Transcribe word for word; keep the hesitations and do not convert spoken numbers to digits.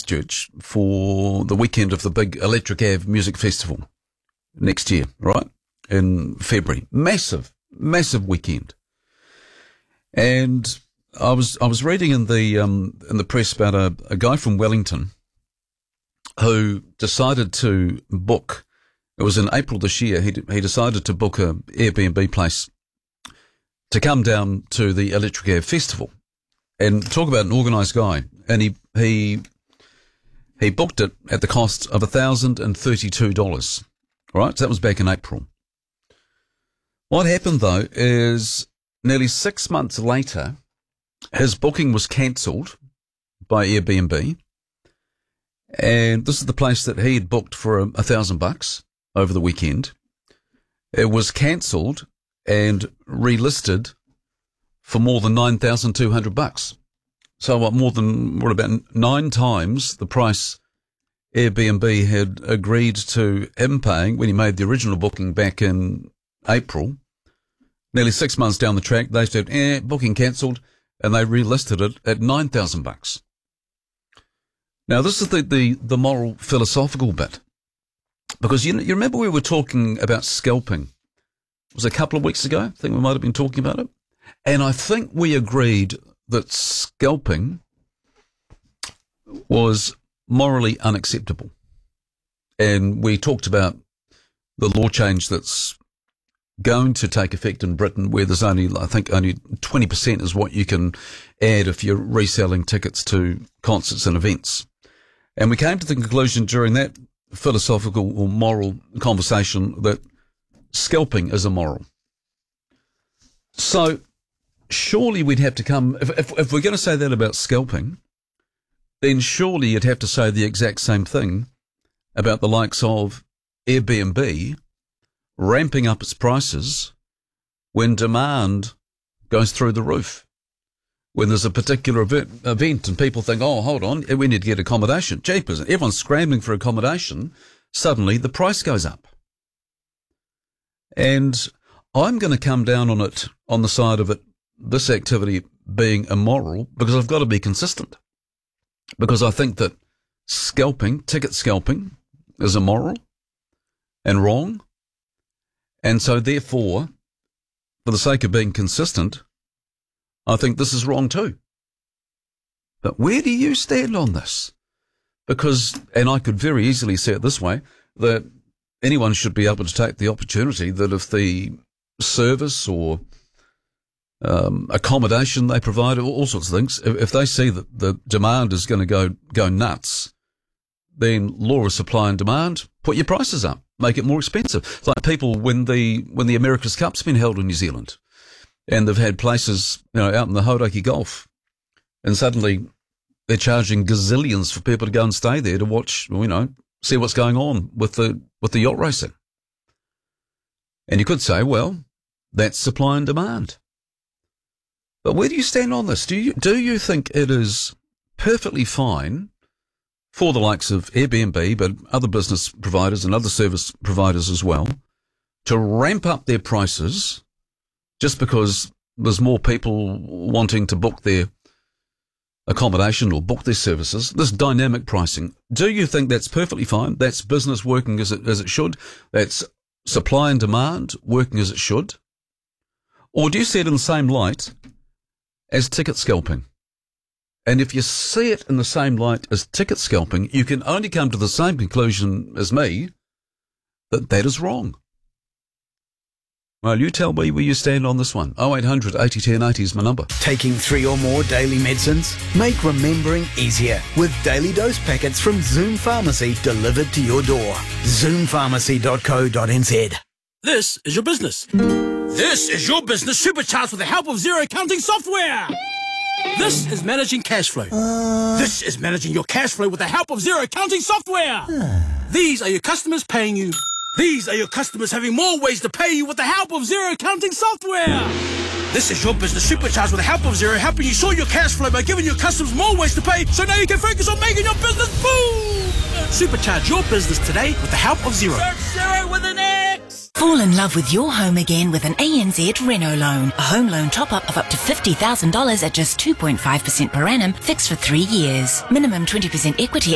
Christchurch for the weekend of the big Electric Ave Music Festival next year, right? In February. Massive, massive weekend. And I was I was reading in the um, in the press about a, a guy from Wellington who decided to book. It was in April this year. He he decided to book a Airbnb place to come down to the Electric Ave Festival, and talk about an organised guy. And he he he booked it at the cost of a thousand and thirty-two dollars. Right, so that was back in April. What happened though is nearly six months later, his booking was cancelled by Airbnb, and this is the place that he had booked for a, a thousand bucks over the weekend. It was cancelled and relisted for more than nine thousand two hundred bucks. So what, more than, what, about nine times the price Airbnb had agreed to him paying when he made the original booking back in April. Nearly six months down the track, they said, eh, booking cancelled, and they relisted it at nine thousand bucks. Now, this is the, the, the moral philosophical bit. Because you, you remember we were talking about scalping. It was a couple of weeks ago. I think we might have been talking about it. And I think we agreed that scalping was morally unacceptable. And we talked about the law change that's going to take effect in Britain, where there's only, I think, only twenty percent is what you can add if you're reselling tickets to concerts and events. And we came to the conclusion during that philosophical or moral conversation that scalping is immoral. So surely we'd have to come, if, if, if we're going to say that about scalping, then surely you'd have to say the exact same thing about the likes of Airbnb ramping up its prices when demand goes through the roof. When there's a particular event, event and people think, oh, hold on, we need to get accommodation. Jeepers, everyone's scrambling for accommodation. Suddenly the price goes up. And I'm going to come down on it, on the side of it, this activity being immoral, because I've got to be consistent. Because I think that scalping, ticket scalping, is immoral and wrong. And so therefore, for the sake of being consistent, I think this is wrong too. But where do you stand on this? Because, and I could very easily say it this way, that anyone should be able to take the opportunity that if the service or um, accommodation they provide, all sorts of things, if, if they see that the demand is going to go go nuts, then law of supply and demand, put your prices up, make it more expensive. It's like people when the when the America's Cup's been held in New Zealand, and they've had places, you know, out in the Hauraki Gulf, and suddenly they're charging gazillions for people to go and stay there to watch, you know, see what's going on with the with the yacht racing. And you could say, well, that's supply and demand. But where do you stand on this? Do you do you think it is perfectly fine for the likes of Airbnb, but other business providers and other service providers as well, to ramp up their prices just because there's more people wanting to book their accommodation or book their services, this dynamic pricing? Do you think that's perfectly fine? That's business working as it, as it should? That's supply and demand working as it should? Or do you see it in the same light as ticket scalping? And if you see it in the same light as ticket scalping, you can only come to the same conclusion as me, that that is wrong. Well, you tell me where you stand on this one. oh eight hundred eighty ten eighty is my number. Taking three or more daily medicines? Make remembering easier with daily dose packets from Zoom Pharmacy delivered to your door. zoom pharmacy dot co dot n z. This is your business. This is your business supercharged with the help of Xero accounting software. This is managing cash flow. Uh... This is managing your cash flow with the help of Xero accounting software. Uh... These are your customers paying you. These are your customers having more ways to pay you with the help of Xero accounting software. This is your business supercharged with the help of Xero, helping you sort your cash flow by giving your customers more ways to pay, so now you can focus on making your business boom. Supercharge your business today with the help of Xero. Search Xero with an X. Fall in love with your home again with an A N Z Reno loan. A home loan top-up of up to fifty thousand dollars at just two point five percent per annum, fixed for three years. Minimum twenty percent equity